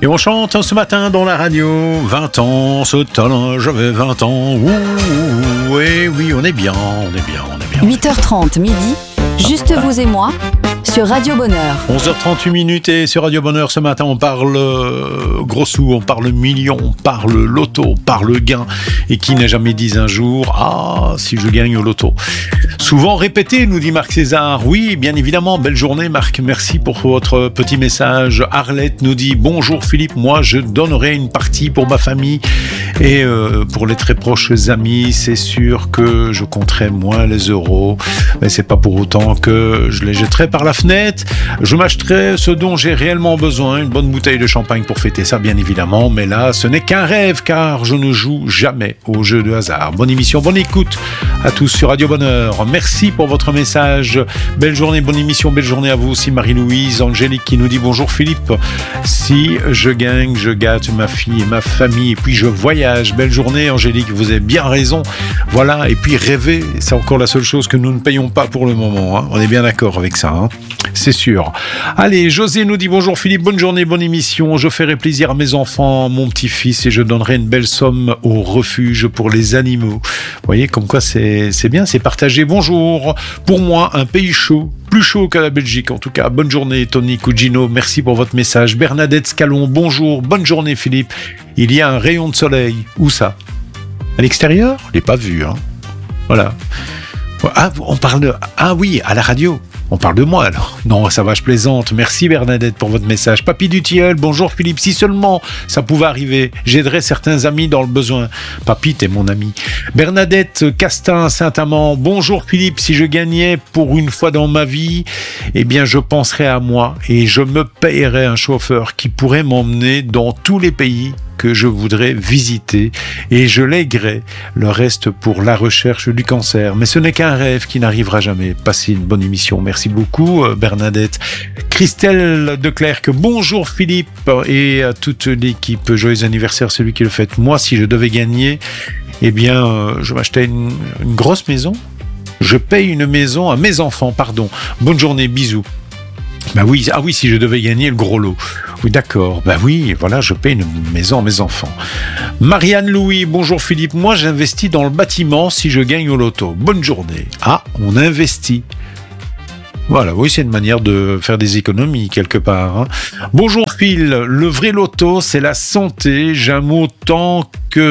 Et on chante ce matin dans la radio, 20 ans, ce talent, j'avais 20 ans, oui, on est bien. 8h30 midi, juste vous et moi, sur Radio Bonheur. 11h38 et sur Radio Bonheur ce matin on parle gros sous, on parle millions, on parle loto, on parle gain. Et qui n'a jamais dit un jour, ah si je gagne au loto. Souvent répété, nous dit Marc César. Oui, bien évidemment, belle journée Marc, merci pour votre petit message. Arlette nous dit, bonjour Philippe, moi je donnerai une partie pour ma famille et pour les très proches amis, c'est sûr que je compterai moins les euros, mais c'est pas pour autant que je les jetterai par la fenêtre. Je m'achèterai ce dont j'ai réellement besoin, une bonne bouteille de champagne pour fêter ça bien évidemment, mais là ce n'est qu'un rêve car je ne joue jamais au jeu de hasard. Bonne émission, bonne écoute à tous sur Radio Bonheur. Merci pour votre message. Belle journée, bonne émission, belle journée à vous aussi Marie-Louise. Angélique qui nous dit bonjour Philippe. Si je gagne, je gâte ma fille et ma famille et puis je voyage. Belle journée Angélique, vous avez bien raison. Voilà, et puis rêver, c'est encore la seule chose que nous ne payons pas pour le moment. Hein. On est bien d'accord avec ça, hein. C'est sûr. Allez, José nous dit bonjour Philippe, bonne journée, bonne émission. Je ferai plaisir à mes enfants, mon petit-fils et je donnerai une belle somme au refuge pour les animaux. Vous voyez comme quoi c'est bien, c'est partagé. Bonjour, pour moi un pays chaud, plus chaud que la Belgique en tout cas. Bonne journée Tony Cugino, merci pour votre message. Bernadette Scalon, bonjour, bonne journée Philippe. Il y a un rayon de soleil, où ça? À l'extérieur? Je l'ai pas vu, hein. Voilà. Ah, on parle de... Ah oui, à la radio. On parle de moi alors. Non, ça va, je plaisante. Merci Bernadette pour votre message. Papy Dutilleul, bonjour Philippe. Si seulement ça pouvait arriver, j'aiderais certains amis dans le besoin. Papy, t'es mon ami. Bernadette Castin, Saint-Amand, bonjour Philippe. Si je gagnais pour une fois dans ma vie, eh bien je penserais à moi et je me payerais un chauffeur qui pourrait m'emmener dans tous les pays que je voudrais visiter et je lèguerai le reste pour la recherche du cancer. Mais ce n'est qu'un rêve qui n'arrivera jamais. Passez une bonne émission. Merci beaucoup Bernadette. Christelle Declercq, bonjour Philippe et à toute l'équipe. Joyeux anniversaire celui qui le fête. Moi, si je devais gagner, eh bien, je m'achetais une grosse maison. Je paye une maison à mes enfants, pardon. Bonne journée, bisous. Ben oui, ah oui, si je devais gagner le gros lot. Oui, d'accord. Ben oui, voilà, je paye une maison à mes enfants. Marianne Louis, bonjour Philippe. Moi, j'investis dans le bâtiment si je gagne au loto. Bonne journée. Ah, on investit. Voilà, oui, c'est une manière de faire des économies quelque part. Hein. Bonjour Phil, le vrai loto, c'est la santé. J'aime autant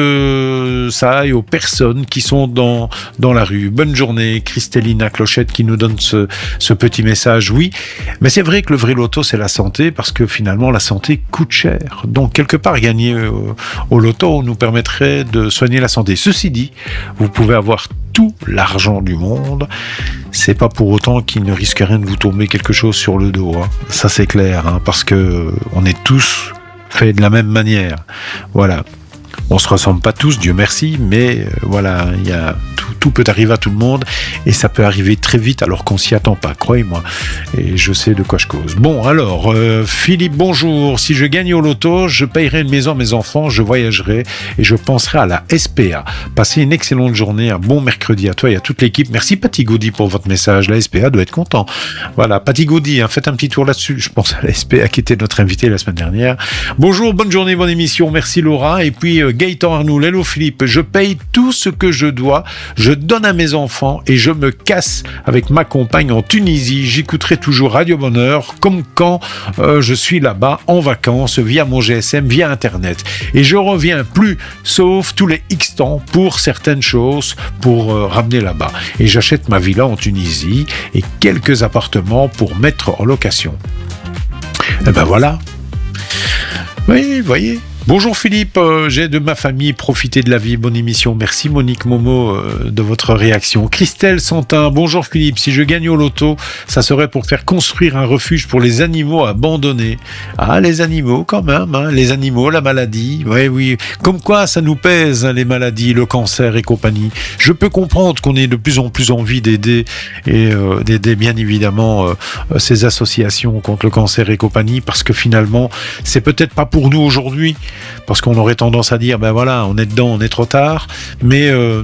que ça aille aux personnes qui sont dans la rue. Bonne journée, Christelina Clochette qui nous donne ce petit message. Oui, mais c'est vrai que le vrai loto, c'est la santé parce que finalement, la santé coûte cher. Donc, quelque part, gagner au loto nous permettrait de soigner la santé. Ceci dit, vous pouvez avoir tout l'argent du monde, c'est pas pour autant qu'il ne risque rien de vous tomber quelque chose sur le dos, hein. Ça c'est clair, hein, parce que on est tous faits de la même manière. Voilà. On se ressemble pas tous, Dieu merci, mais voilà, il y a tout peut arriver à tout le monde et ça peut arriver très vite alors qu'on s'y attend pas, croyez-moi. Et je sais de quoi je cause. Bon, alors, Philippe, bonjour. Si je gagne au loto, je payerai une maison à mes enfants, je voyagerai et je penserai à la SPA. Passez une excellente journée, un bon mercredi à toi et à toute l'équipe. Merci Patty Gaudy pour votre message. La SPA doit être content. Voilà, Patty Gaudy, hein, faites un petit tour là-dessus. Je pense à la SPA qui était notre invité la semaine dernière. Bonjour, bonne journée, bonne émission. Merci Laura. Et puis Gaëtan Arnoul, hello Philippe, je paye tout ce que je dois, je donne à mes enfants et je me casse avec ma compagne en Tunisie. J'écouterai toujours Radio Bonheur comme quand je suis là-bas en vacances via mon GSM, via Internet. Et je reviens plus, sauf tous les X temps pour certaines choses pour ramener là-bas. Et j'achète ma villa en Tunisie et quelques appartements pour mettre en location. Et ben voilà. Oui, voyez. Bonjour Philippe, j'ai de ma famille profité de la vie, bonne émission. Merci Monique Momo de votre réaction. Christelle Santin, bonjour Philippe, si je gagne au loto, ça serait pour faire construire un refuge pour les animaux abandonnés. Ah, les animaux quand même, hein, les animaux, la maladie, oui, comme quoi ça nous pèse, hein, les maladies, le cancer et compagnie. Je peux comprendre qu'on ait de plus en plus envie d'aider et d'aider bien évidemment ces associations contre le cancer et compagnie parce que finalement, c'est peut-être pas pour nous aujourd'hui. Parce qu'on aurait tendance à dire, ben voilà, on est dedans, on est trop tard. Mais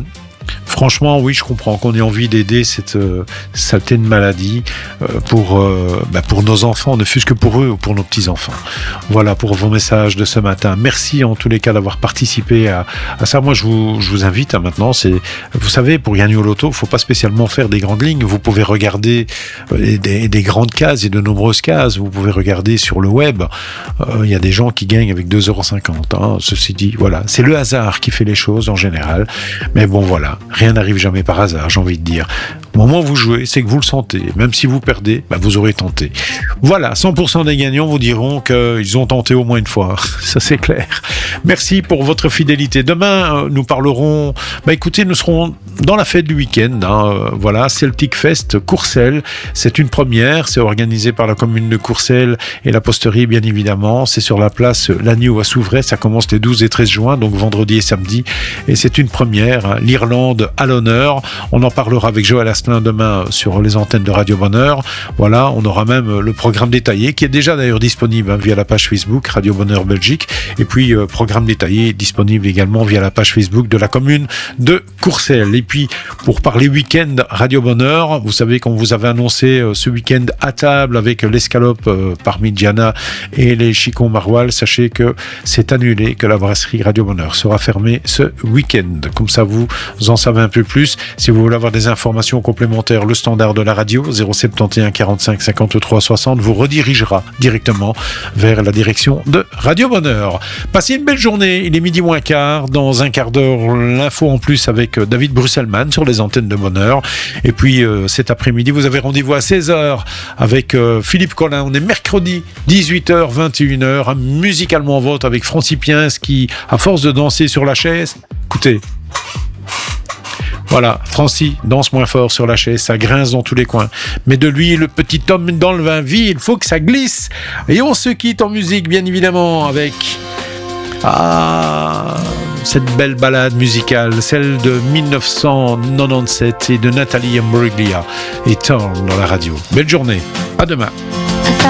Franchement, oui, je comprends qu'on ait envie d'aider cette saleté de maladie pour nos enfants, ne fût-ce que pour eux ou pour nos petits-enfants. Voilà pour vos messages de ce matin. Merci en tous les cas d'avoir participé à ça. Moi, je vous invite maintenant. Vous savez, pour gagner au loto, il ne faut pas spécialement faire des grandes lignes. Vous pouvez regarder des grandes cases et de nombreuses cases. Vous pouvez regarder sur le web. Il y a des gens qui gagnent avec 2,50 €. Hein. Ceci dit, voilà, c'est le hasard qui fait les choses en général. Mais bon, voilà. Rien n'arrive jamais par hasard, j'ai envie de dire. Au moment où vous jouez, c'est que vous le sentez. Même si vous perdez, vous aurez tenté. Voilà, 100% des gagnants vous diront qu'ils ont tenté au moins une fois. Ça, c'est clair. Merci pour votre fidélité. Demain, nous parlerons... écoutez, nous serons dans la fête du week-end. Voilà, Celtic Fest, Courcelles. C'est une première. C'est organisé par la commune de Courcelles et la posterie, bien évidemment. C'est sur la place Lagneau à Souvray. Ça commence les 12 et 13 juin, donc vendredi et samedi. Et c'est une première. L'Irlande à l'honneur. On en parlera avec Joël Asselin demain sur les antennes de Radio Bonheur. Voilà, on aura même le programme détaillé qui est déjà d'ailleurs disponible via la page Facebook Radio Bonheur Belgique. Et puis programme détaillé disponible également via la page Facebook de la commune de Courcelles. Et puis pour parler week-end Radio Bonheur, vous savez qu'on vous avait annoncé ce week-end à table avec l'escalope parmi Diana et les chicons maroilles. Sachez que c'est annulé, que la brasserie Radio Bonheur sera fermée ce week-end. Comme ça, vous en savez un peu plus. Si vous voulez avoir des informations complémentaires, le standard de la radio 071 45 53 60 vous redirigera directement vers la direction de Radio Bonheur. Passez une belle journée, il est 12:15. Dans un quart d'heure, l'info en plus avec David Brusselman sur les antennes de Bonheur. Et puis cet après-midi, vous avez rendez-vous à 16h avec Philippe Collin. On est mercredi 18h 21h, musicalement vote avec Francis Piens qui, à force de danser sur la chaise, écoutez, voilà, Francis danse moins fort sur la chaise, ça grince dans tous les coins. Mais de lui, le petit homme dans le vin vie, il faut que ça glisse. Et on se quitte en musique, bien évidemment, avec cette belle ballade musicale, celle de 1997 et de Nathalie Imbruglia et Torn dans la radio. Belle journée, à demain.